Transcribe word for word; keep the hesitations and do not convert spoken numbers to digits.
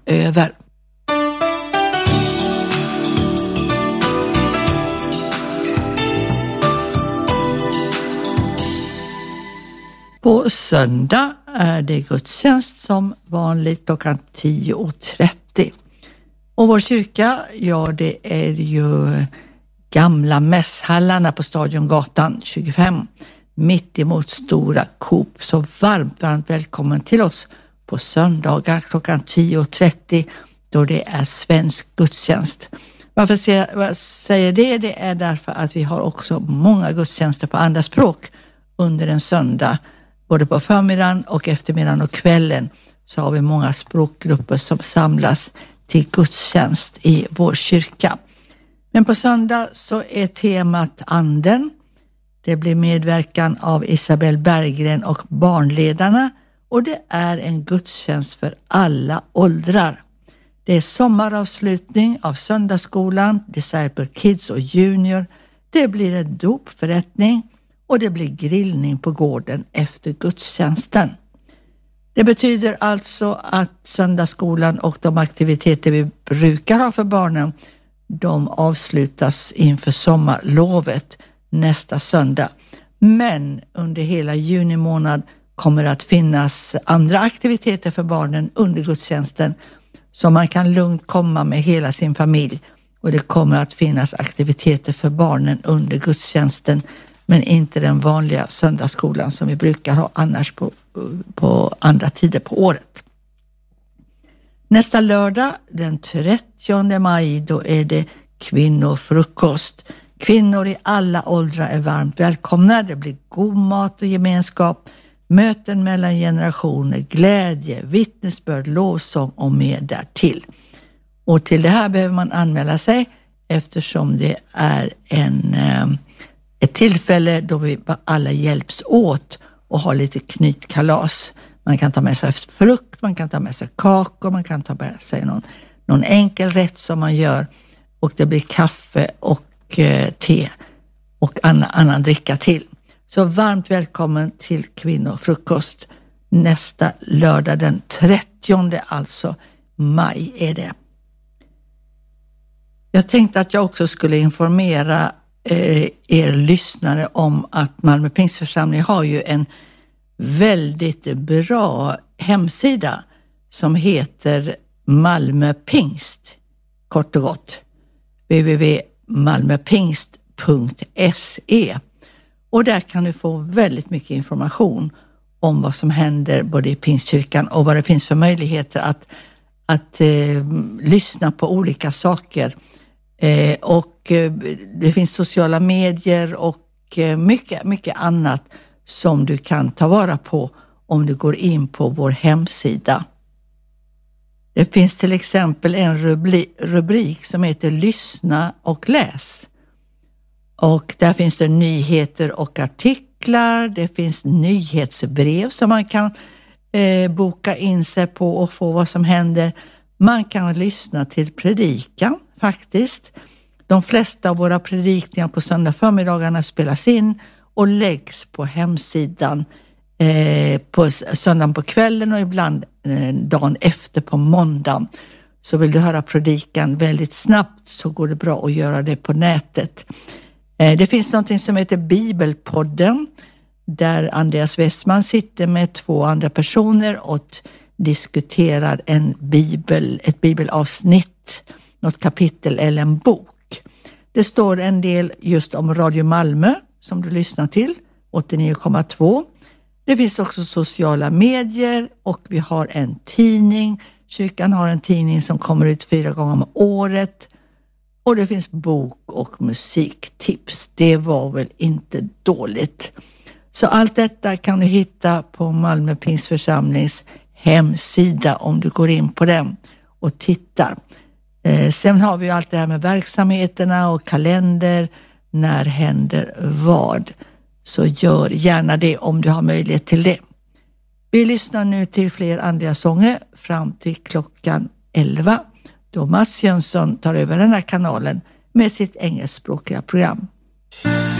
över. På söndag är det gudstjänst som vanligt klockan tio och trettio. Och vår kyrka, ja det är ju gamla mässhallarna på Stadiongatan tjugofem. Mitt emot stora Coop. Så varmt, varmt välkommen till oss på söndagar klockan tio och trettio då det är svensk gudstjänst. Varför jag säger det? Det är därför att vi har också många gudstjänster på andra språk under en söndag. Både på förmiddagen och eftermiddagen och kvällen så har vi många språkgrupper som samlas till gudstjänst i vår kyrka. Men på söndag så är temat anden. Det blir medverkan av Isabel Berggren och barnledarna och det är en gudstjänst för alla åldrar. Det är sommaravslutning av söndagsskolan, Disciple Kids och Junior. Det blir en dopförrättning och det blir grillning på gården efter gudstjänsten. Det betyder alltså att söndagsskolan och de aktiviteter vi brukar ha för barnen, de avslutas inför sommarlovet nästa söndag. Men under hela juni månad kommer det att finnas andra aktiviteter för barnen under gudstjänsten så man kan lugnt komma med hela sin familj. Och det kommer att finnas aktiviteter för barnen under gudstjänsten men inte den vanliga söndagsskolan som vi brukar ha annars på, på andra tider på året. Nästa lördag den trettionde maj då är det kvinnofrukost. Kvinnor i alla åldrar är varmt välkomna. Det blir god mat och gemenskap, möten mellan generationer, glädje, vittnesbörd, lovsång och mer därtill. Och till det här behöver man anmäla sig eftersom det är en, ett tillfälle då vi alla hjälps åt och har lite knytkalas. Man kan ta med sig frukt, man kan ta med sig kakor, man kan ta med sig någon, någon enkel rätt som man gör och det blir kaffe och te och annan, annan dricka till. Så varmt välkommen till kvinnofrukost nästa lördag den trettionde alltså maj är det. Jag tänkte att jag också skulle informera eh, er lyssnare om att Malmö Pingstförsamling har ju en väldigt bra hemsida som heter Malmö Pingst, kort och gott. w w w punkt malmöpingst punkt se och där kan du få väldigt mycket information om vad som händer både i Pingstkyrkan och vad det finns för möjligheter att, att eh, lyssna på olika saker. Eh, och eh, det finns sociala medier och eh, mycket, mycket annat som du kan ta vara på om du går in på vår hemsida. Det finns till exempel en rubrik som heter Lyssna och läs. Och där finns det nyheter och artiklar. Det finns nyhetsbrev som man kan eh, boka in sig på och få vad som händer. Man kan lyssna till predikan faktiskt. De flesta av våra predikningar på söndag förmiddagarna spelas in och läggs på hemsidan eh, på söndagen på kvällen och ibland eh, dagen efter på måndagen. Så vill du höra predikan väldigt snabbt så går det bra att göra det på nätet. Eh, det finns något som heter Bibelpodden där Andreas Westman sitter med två andra personer och diskuterar en bibel, ett bibelavsnitt, något kapitel eller en bok. Det står en del just om Radio Malmö som du lyssnar till, åttionio komma två. Det finns också sociala medier och vi har en tidning. Kyrkan har en tidning som kommer ut fyra gånger om året. Och det finns bok- och musiktips. Det var väl inte dåligt. Så allt detta kan du hitta på Malmö Pingstförsamlings hemsida om du går in på den och tittar. Eh, sen har vi ju allt det här med verksamheterna och kalender. När händer vad? Så gör gärna det om du har möjlighet till det. Vi lyssnar nu till fler andliga sånger fram till klockan elva. Då Mats Jönsson tar över den här kanalen med sitt engelskspråkiga program.